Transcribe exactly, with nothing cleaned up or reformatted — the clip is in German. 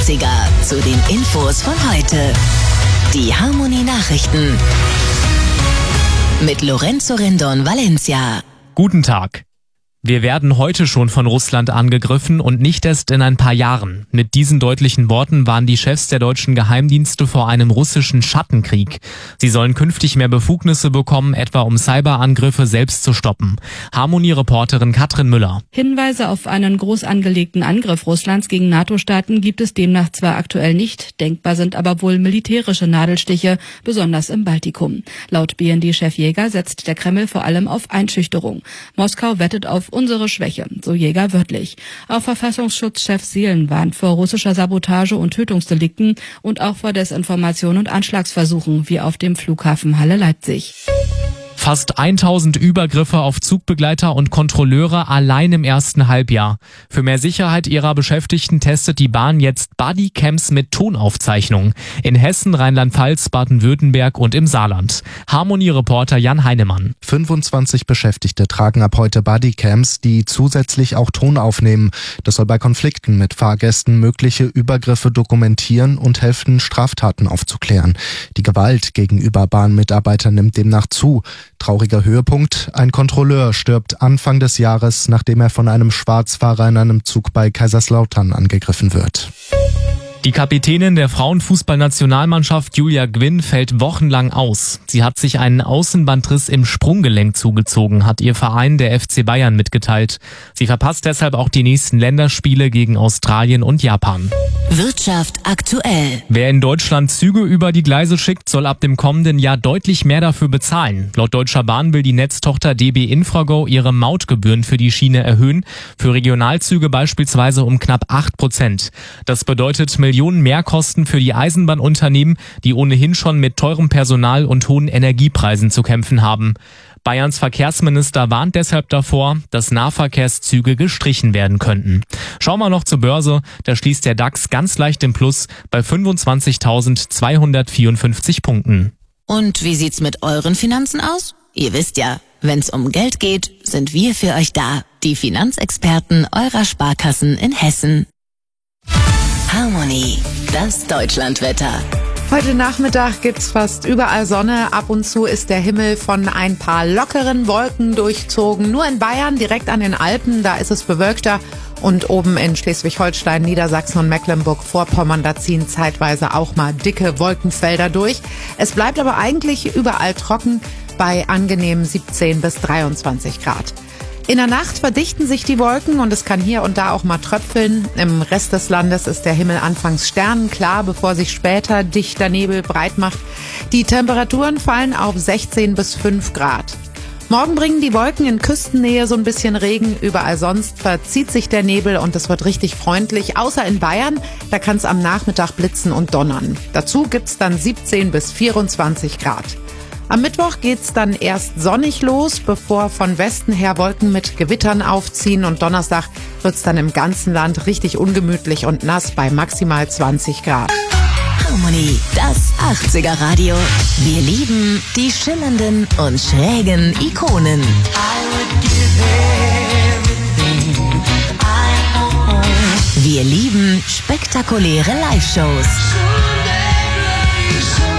achtziger zu den Infos von heute. Die Harmony Nachrichten mit Lorenzo Rendon Valencia. Guten Tag. Wir werden heute schon von Russland angegriffen und nicht erst in ein paar Jahren. Mit diesen deutlichen Worten warnen die Chefs der deutschen Geheimdienste vor einem russischen Schattenkrieg. Sie sollen künftig mehr Befugnisse bekommen, etwa um Cyberangriffe selbst zu stoppen. Harmony-Reporterin Katrin Müller. Hinweise auf einen groß angelegten Angriff Russlands gegen NATO-Staaten gibt es demnach zwar aktuell nicht, denkbar sind aber wohl militärische Nadelstiche, besonders im Baltikum. Laut B N D-Chef Jäger setzt der Kreml vor allem auf Einschüchterung. Moskau wettet auf unsere Schwäche, so Jäger wörtlich. Auch Verfassungsschutzchef Seelen warnt vor russischer Sabotage und Tötungsdelikten und auch vor Desinformation und Anschlagsversuchen, wie auf dem Flughafen Halle-Leipzig. Fast tausend Übergriffe auf Zugbegleiter und Kontrolleure allein im ersten Halbjahr. Für mehr Sicherheit ihrer Beschäftigten testet die Bahn jetzt Bodycams mit Tonaufzeichnung. In Hessen, Rheinland-Pfalz, Baden-Württemberg und im Saarland. Harmony-Reporter Jan Heinemann. fünfundzwanzig Beschäftigte tragen ab heute Bodycams, die zusätzlich auch Ton aufnehmen. Das soll bei Konflikten mit Fahrgästen mögliche Übergriffe dokumentieren und helfen, Straftaten aufzuklären. Die Gewalt gegenüber Bahnmitarbeitern nimmt demnach zu. Trauriger Höhepunkt: Ein Kontrolleur stirbt Anfang des Jahres, nachdem er von einem Schwarzfahrer in einem Zug bei Kaiserslautern angegriffen wird. Die Kapitänin der Frauenfußballnationalmannschaft Julia Gwynn fällt wochenlang aus. Sie hat sich einen Außenbandriss im Sprunggelenk zugezogen, hat ihr Verein, der F C Bayern, mitgeteilt. Sie verpasst deshalb auch die nächsten Länderspiele gegen Australien und Japan. Wirtschaft aktuell. Wer in Deutschland Züge über die Gleise schickt, soll ab dem kommenden Jahr deutlich mehr dafür bezahlen. Laut Deutscher Bahn will die Netztochter D B Infrago ihre Mautgebühren für die Schiene erhöhen, für Regionalzüge beispielsweise um knapp acht Prozent. Das bedeutet Millionen Mehrkosten für die Eisenbahnunternehmen, die ohnehin schon mit teurem Personal und hohen Energiepreisen zu kämpfen haben. Bayerns Verkehrsminister warnt deshalb davor, dass Nahverkehrszüge gestrichen werden könnten. Schauen wir noch zur Börse. Da schließt der DAX ganz leicht im Plus bei fünfundzwanzigtausendzweihundertvierundfünfzig Punkten. Und wie sieht's mit euren Finanzen aus? Ihr wisst ja, wenn's um Geld geht, sind wir für euch da. Die Finanzexperten eurer Sparkassen in Hessen. Harmony, das Deutschlandwetter. Heute Nachmittag gibt's fast überall Sonne. Ab und zu ist der Himmel von ein paar lockeren Wolken durchzogen. Nur in Bayern, direkt an den Alpen, da ist es bewölkter. Und oben in Schleswig-Holstein, Niedersachsen und Mecklenburg-Vorpommern, da ziehen zeitweise auch mal dicke Wolkenfelder durch. Es bleibt aber eigentlich überall trocken bei angenehmen siebzehn bis dreiundzwanzig Grad. In der Nacht verdichten sich die Wolken und es kann hier und da auch mal tröpfeln. Im Rest des Landes ist der Himmel anfangs sternenklar, bevor sich später dichter Nebel breit macht. Die Temperaturen fallen auf sechzehn bis fünf Grad. Morgen bringen die Wolken in Küstennähe so ein bisschen Regen. Überall sonst verzieht sich der Nebel und es wird richtig freundlich. Außer in Bayern, da kann es am Nachmittag blitzen und donnern. Dazu gibt's dann siebzehn bis vierundzwanzig Grad. Am Mittwoch geht's dann erst sonnig los, bevor von Westen her Wolken mit Gewittern aufziehen. Und Donnerstag wird's dann im ganzen Land richtig ungemütlich und nass bei maximal zwanzig Grad. Harmony, das achtziger Radio. Wir lieben die schillernden und schrägen Ikonen. Wir lieben spektakuläre Live-Shows.